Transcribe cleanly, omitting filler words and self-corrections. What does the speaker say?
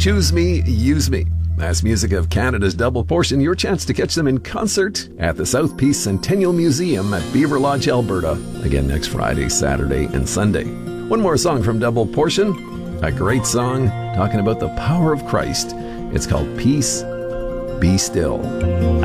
Choose Me, Use Me. That's music of Canada's Double Portion. Your chance to catch them in concert at the South Peace Centennial Museum at Beaver Lodge, Alberta. Again, next Friday, Saturday, and Sunday. One more song from Double Portion. A great song talking about the power of Christ. It's called Peace, Be Still.